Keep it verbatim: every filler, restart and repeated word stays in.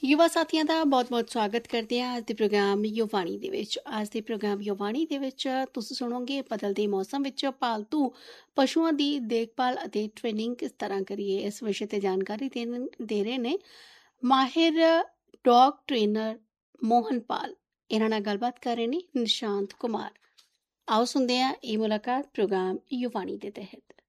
ਯੁਵਾ ਸਾਥੀਆਂ ਦਾ ਬਹੁਤ-ਬਹੁਤ ਸਵਾਗਤ ਕਰਦੇ ਹਾਂ ਅੱਜ ਦੇ ਪ੍ਰੋਗਰਾਮ ਯੁਵਾਣੀ ਦੇ ਵਿੱਚ। ਅੱਜ ਦੇ ਪ੍ਰੋਗਰਾਮ ਯੁਵਾਣੀ ਦੇ ਵਿੱਚ ਤੁਸੀਂ ਸੁਣੋਗੇ ਬਦਲਦੇ ਮੌਸਮ ਵਿੱਚ ਪਾਲਤੂ ਪਸ਼ੂਆਂ ਦੀ ਦੇਖਭਾਲ ਅਤੇ ਟ੍ਰੇਨਿੰਗ ਕਿਸ ਤਰ੍ਹਾਂ ਕਰੀਏ। ਇਸ ਵਿਸ਼ੇ ਤੇ ਜਾਣਕਾਰੀ ਦੇਣ ਦੇ ਰਹੇ ਨੇ ਮਾਹਿਰ ਡੌਗ ਟ੍ਰੇਨਰ ਮੋਹਨ ਪਾਲ। ਇਹਨਾਂ ਨਾਲ ਗੱਲਬਾਤ ਕਰ ਰਹੇ ਨੇ ਨਿਸ਼ਾਂਤ ਕੁਮਾਰ। ਆਓ ਸੁਣਦੇ ਹਾਂ ਇਹ ਮੁਲਾਕਾਤ ਪ੍ਰੋਗਰਾਮ ਯੁਵਾਣੀ ਦੇ ਤਹਿਤ।